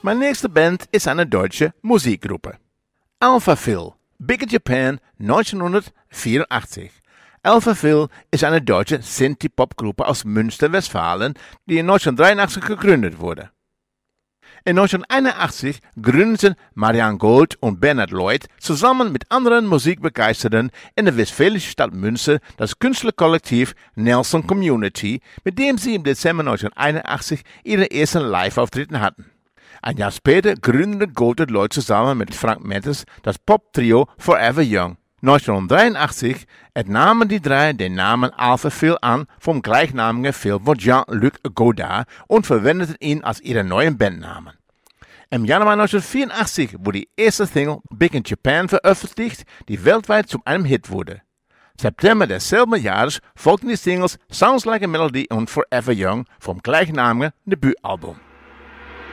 Meine nächste Band ist eine deutsche Musikgruppe. Alpha Phil, Big in Japan, 1984. Alpha Phil ist eine deutsche Synthie-Pop-Gruppe aus Münster, Westfalen, die in 1983 gegründet wurde. In 1981 gründeten Marianne Gold und Bernhard Lloyd zusammen mit anderen Musikbegeisterten in der westfälischen Stadt Münster das Künstlerkollektiv Nelson Community, mit dem sie im Dezember 1981 ihre ersten Live-Auftritte hatten. Ein Jahr später gründeten Gold und Lloyd zusammen mit Frank Mendes das Pop-Trio Forever Young. 1983 entnahmen die drei den Namen Alpha Phil an vom gleichnamigen Film von Jean-Luc Godard und verwendeten ihn als ihren neuen Bandnamen. Im Januar 1984 wurde die erste Single Big in Japan veröffentlicht, die weltweit zu einem Hit wurde. September desselben Jahres folgten die Singles Sounds Like a Melody und Forever Young vom gleichnamigen Debütalbum.